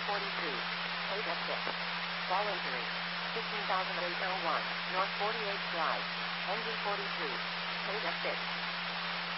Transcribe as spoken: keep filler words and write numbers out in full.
forty-three. eight F six. Ball injury. fifteen thousand eight oh one. North forty-eighth Drive. Engine forty-three. eight F six.